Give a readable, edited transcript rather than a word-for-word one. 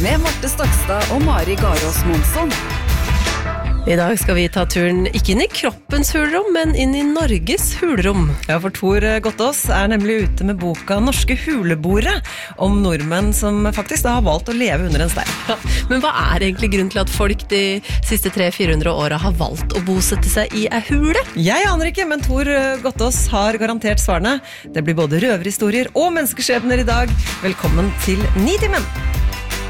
med Marte Stokstad og Mari Garås Monsson. I dag skal vi ta turen ikke inn i kroppens hulrom, men inn i Norges hulrom. Ja, for Tor Gottaas nemlig ute med boka Norske huleboere, om nordmenn som faktisk da har valgt å leve under en stein. Ja, men hva egentlig grunnen til at folk de siste 300-400 årene har valgt å bosette seg i ei hule? Jeg aner ikke, men Tor Gottaas har garantert svarene. Det blir både røverhistorier og menneskeskjebner i dag. Velkommen til 9 timen!